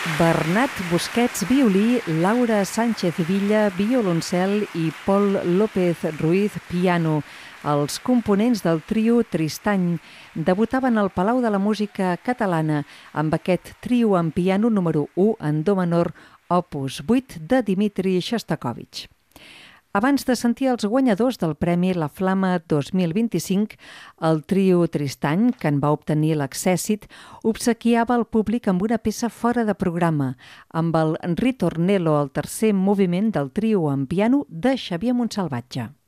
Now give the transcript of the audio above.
Bernat Busquets, violí, Laura Sánchez Villa, violoncel i Pol López Ruiz, piano. Els components del trio Tristany debutaven al Palau de la Música Catalana amb aquest trio en piano número 1 en do menor, opus 8 de Dmitri Xostakóvitx. Abans de sentir els guanyadors del Premi La Flama 2025, el trio Tristany, que en va obtenir l'accèssit, obsequiava el públic amb una peça fora de programa, amb el Ritornello, el tercer moviment del trio en piano de Xavier Montsalvatge.